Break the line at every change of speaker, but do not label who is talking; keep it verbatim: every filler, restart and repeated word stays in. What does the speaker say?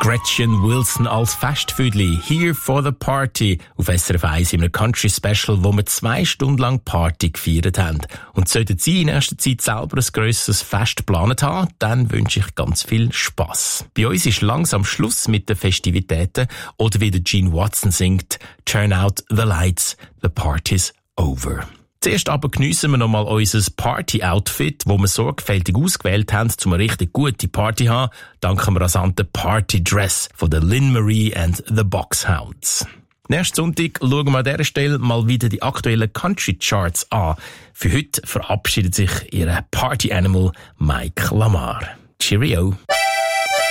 Gretchen Wilson als Festfüdli, «Here for the Party» auf S R F eins in einem Country-Special, wo wir zwei Stunden lang Party gefeiert haben. Und sollten Sie in nächster Zeit selber ein grösseres Fest geplant haben, dann wünsche ich ganz viel Spass. Bei uns ist langsam Schluss mit den Festivitäten oder wie der Gene Watson singt, «Turn out the lights, the party's over». Zuerst aber geniessen wir nochmal unser Party-Outfit, das wir sorgfältig ausgewählt haben, um eine richtig gute Party zu haben, dank dem rasanten Party-Dress von der Lynn Marie and the Boxhounds. Nächsten Sonntag schauen wir an dieser Stelle mal wieder die aktuellen Country-Charts an. Für heute verabschiedet sich Ihr Party-Animal Mike Lamar. Cheerio!